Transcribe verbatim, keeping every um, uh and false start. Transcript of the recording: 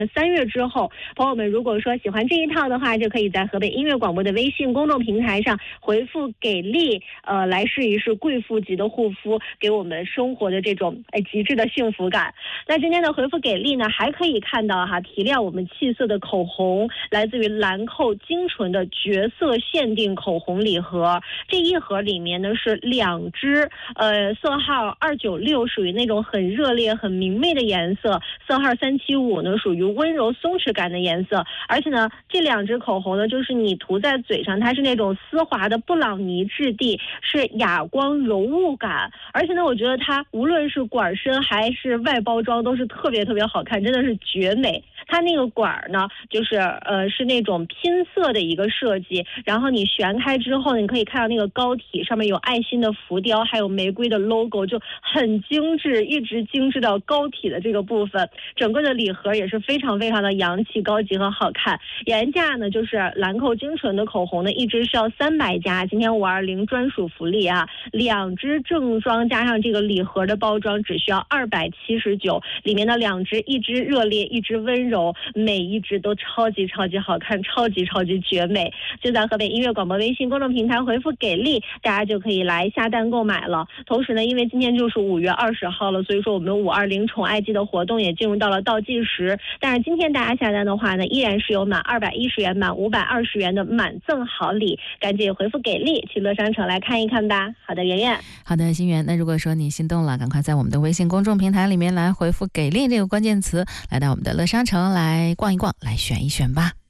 三月之后，朋友们如果说喜欢这一套的话，就可以在河北音乐广播的微信公众平台上回复给力，呃，来试一试贵妇级的护肤，给我们生活的这种哎极致的幸福感。那今天的回复给力呢，还可以看到哈，提亮我们气色的口红，来自于兰蔻精纯的绝色限定口红礼盒。这一盒里面呢是两支，呃，色号二九六属于那种很热烈、很明媚的颜色，色号三七五呢属于温柔松弛感的颜色。而且呢，这两支口红呢，就是你涂在嘴上，它是那种丝滑的布朗尼质地，是哑光柔雾感。而且呢，我觉得它无论是管身还是外包装都是特别特别好看，真的是绝美。它那个管呢，就是呃是那种拼色的一个设计，然后你旋开之后，你可以看到那个膏体上面有爱心的浮雕，还有玫瑰的 logo， 就很精致，一直精致到膏体的这个部分。整个的礼盒也是非常非常的洋气、高级和好看。原价呢就是兰蔻精纯的口红呢，一支是要三百加，今天五二零专属福利啊，两支正装加上这个礼盒的包装只需要二百七十九，里面的两支，一支热烈，一支温柔，每一支都超级超级好看，超级超级绝美。就在河北音乐广播微信公众平台回复给力，大家就可以来下单购买了。同时呢，因为今天就是五月二十号了，所以说我们五二零宠爱季的活动也进入到了倒计时。但是今天大家下单的话呢，依然是有满二百一十元、满五百二十元的满赠好礼，赶紧回复给力，去乐商城来看一看吧。好的，圆圆。 好的，心源。那如果说你心动了，赶快在我们的微信公众平台里面来回复给力这个关键词，来到我们的乐商城来逛一逛，来选一选吧。